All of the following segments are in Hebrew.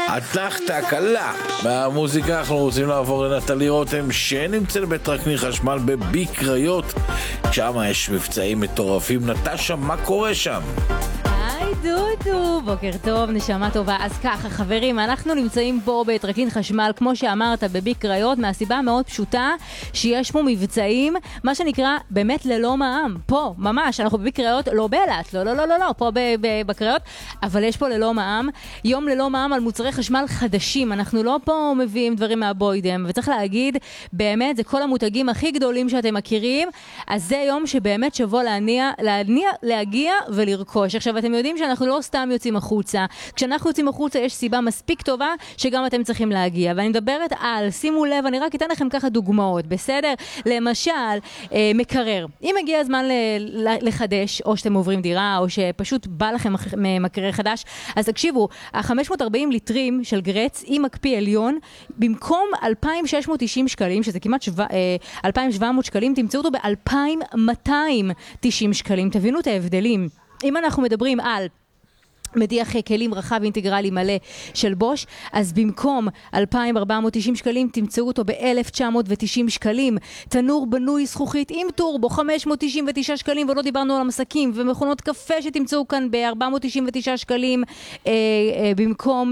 התחת קלה. במוזיקה אנחנו רוצים לעבור לנטלי רותם שנמצאת בטרקלין חשמל בבי קריות. שם יש מבצעים מטורפים. נטשה, מה קורה שם? היי דודו, בוקר טוב, נשמה טובה. אז ככה חברים, אנחנו נמצאים פה בטרקלין חשמל, כמו שאמרת, בבי קריות, מהסיבה מאוד פשוטה שיש פה מבצעים, מה שנקרא באמת ללא מע"מ. פה, ממש, אנחנו בבי קריות, לא באילת, לא, פה בקריות, אבל יש פה ללא מע"מ. יום ללא מע"מ על מוצרי חשמל חדשים. אנחנו לא פה מביאים דברים מהבוידם, וצריך להגיד, באמת, זה כל המותגים הכי גדולים שאתם מכירים, אז זה יום שבאמת שבוא להגיע ולרכוש. עכשיו, אתם יודעים שאנחנו לא סתם יוצאים החוצה. כשאנחנו יוצאים החוצה יש סיבה מספיק טובה שגם אתם צריכים להגיע. ואני מדברת על, שימו לב, אני רק אתן לכם ככה דוגמאות, בסדר? למשל, מקרר. אם הגיע הזמן לחדש, או שאתם עוברים דירה, או שפשוט בא לכם מקרר חדש, אז תקשיבו, ה-540 ליטרים של גרץ עם מקפיא עליון, במקום 2,690 שקלים, שזה כמעט 2,700 שקלים, תמצאו אותו ב-2,290 שקלים. תבינו את ההבדלים. אם אנחנו מדברים על מדיח כלים רחב אינטגרלי מלא של בוש, אז במקום 2,490 שקלים תמצאו אותו ב-1,990 שקלים. תנור בנוי זכוכית עם טורבו 599 שקלים, ולא דיברנו על המסקים, ומכונות קפה שתמצאו כאן ב-499 שקלים במקום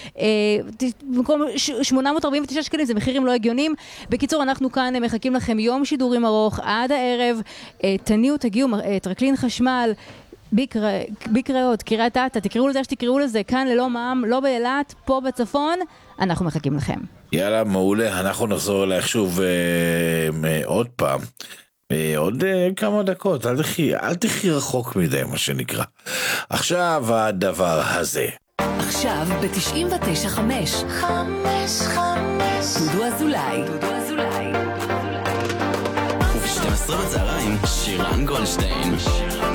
849 שקלים. זה מחירים לא הגיונים. בקיצור, אנחנו כאן מחכים לכם יום שידורים ארוך עד הערב. תגיעו, טרקלין חשמל, בי קריות, קריית אתא, תקראו לזה שתקראו לזה, כאן ללא מע"מ, לא באילת, פה בצפון, אנחנו מחכים לכם. יאללה, מעולה, אנחנו נחזור אלייך שוב עוד פעם, עוד כמה דקות, אל תחי רחוק מדי, מה שנקרא. עכשיו הדבר הזה. עכשיו ב-99.5 דודו אזולאי. וב-12 בצהריים שירן גולדשטיין.